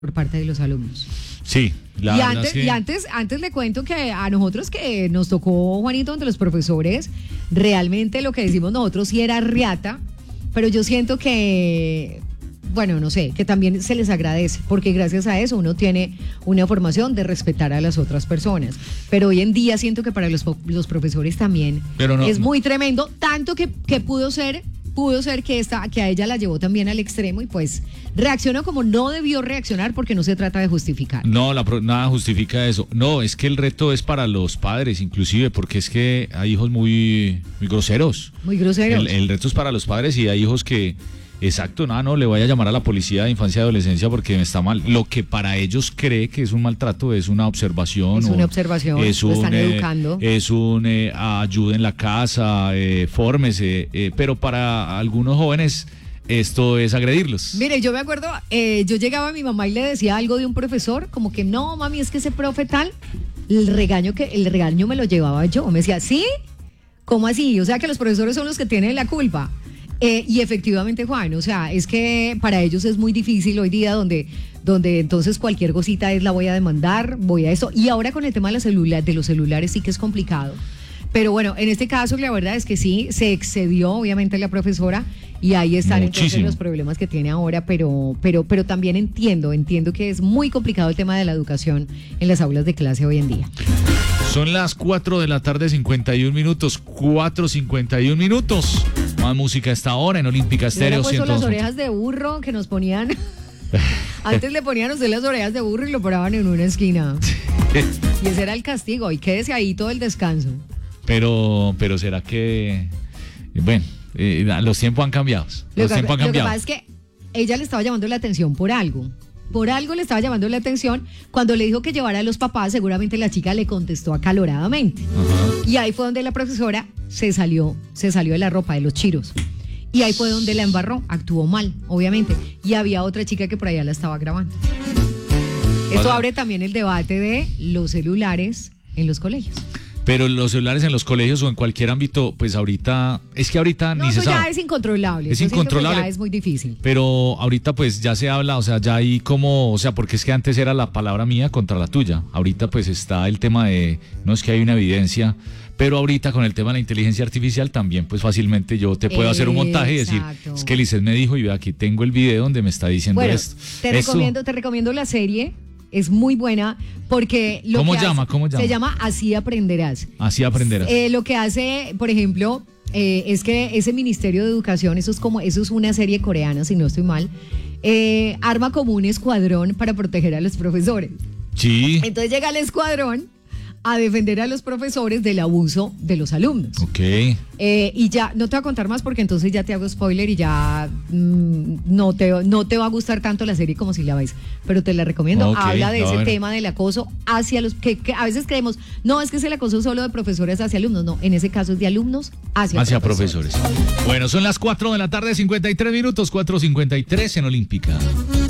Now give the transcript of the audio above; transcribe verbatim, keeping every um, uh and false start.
por parte de los alumnos. Sí, la y verdad antes, es que... y antes, antes le cuento que a nosotros que nos tocó, Juanito, entre los profesores, realmente lo que decimos nosotros sí era riata, pero yo siento que, bueno, no sé, que también se les agradece, porque gracias a eso uno tiene una formación de respetar a las otras personas. Pero hoy en día siento que para los, los profesores también Pero no, es no. muy tremendo, tanto que, que pudo ser... pudo ser que esta, que a ella la llevó también al extremo y pues reaccionó como no debió reaccionar, porque no se trata de justificar. No, la, nada justifica eso. No, es que el reto es para los padres, inclusive, porque es que hay hijos muy, muy groseros. Muy groseros. El, el reto es para los padres y hay hijos que, exacto, nada, no, le voy a llamar a la policía de infancia y adolescencia porque me está mal. Lo que para ellos cree que es un maltrato es una observación. Es una observación, es lo un, están eh, educando. Es un eh, ayuda en la casa, eh, fórmese, eh, pero para algunos jóvenes esto es agredirlos. Mire, yo me acuerdo, eh, yo llegaba a mi mamá y le decía algo de un profesor, como que no, mami, es que ese profe tal, el regaño que el regaño me lo llevaba yo. Me decía, ¿sí? ¿Cómo así? O sea, que los profesores son los que tienen la culpa. Eh, y efectivamente, Juan, o sea, es que para ellos es muy difícil hoy día, donde, donde entonces cualquier cosita es la voy a demandar, voy a eso. Y ahora con el tema de, la celula, de los celulares sí que es complicado. Pero bueno, en este caso la verdad es que sí, se excedió obviamente la profesora y ahí están Muchísimo. entonces los problemas que tiene ahora, pero, pero, pero también entiendo, entiendo que es muy complicado el tema de la educación en las aulas de clase hoy en día. Son las cuatro de la tarde, cincuenta y un minutos, cuatro cincuenta y un minutos. Más música a esta hora en Olímpica Estéreo. Le puesto las ciento dos. orejas de burro que nos ponían. Antes le ponían a usted las orejas de burro y lo paraban en una esquina. Y ese era el castigo. Y quédese ahí todo el descanso. Pero, pero será que, bueno, eh, los tiempos han cambiado. Lo Los que, tiempos han lo que cambiado. pasa es que ella le estaba llamando la atención por algo. Por algo le estaba llamando la atención. Cuando le dijo que llevara a los papás, seguramente la chica le contestó acaloradamente. Ajá. Y ahí fue donde la profesora se salió, se salió de la ropa, de los chiros. Y ahí fue donde la embarró, actuó mal, obviamente. Y había otra chica que por allá la estaba grabando. Esto Vale. abre también el debate de los celulares en los colegios. Pero los celulares en los colegios o en cualquier ámbito, pues ahorita, es que ahorita No, ni eso se ya sabe. es incontrolable. Es Yo siento que incontrolable. ya es muy difícil. Pero ahorita pues ya se habla, o sea, ya hay como, o sea, porque es que antes era la palabra mía contra la tuya. Ahorita pues está el tema de, no es que hay una evidencia, pero ahorita con el tema de la inteligencia artificial también pues fácilmente yo te puedo hacer un montaje y decir, Exacto. es que Lizeth me dijo y ve aquí tengo el video donde me está diciendo Bueno, esto. te Esto- recomiendo, te recomiendo la serie. Es muy buena porque lo ¿Cómo que llama? hace- ¿Cómo llama? Se llama Así Aprenderás. Así aprenderás. Eh, lo que hace, por ejemplo, eh, es que ese Ministerio de Educación, eso es como, eso es una serie coreana, si no estoy mal, eh, arma como un escuadrón para proteger a los profesores. Sí. Entonces llega el escuadrón a defender a los profesores del abuso de los alumnos. Ok. Eh, y ya, no te voy a contar más porque entonces ya te hago spoiler y ya mm, no, te, no te va a gustar tanto la serie como si la ves. Pero te la recomiendo. Ok, Habla de a ese ver. tema del acoso hacia los... Que, que a veces creemos, no, es que es el acoso solo de profesores hacia alumnos. No, en ese caso es de alumnos hacia, Hacia profesores. profesores. Bueno, son las cuatro de la tarde, cincuenta y tres minutos, cuatro cincuenta y tres en Olímpica.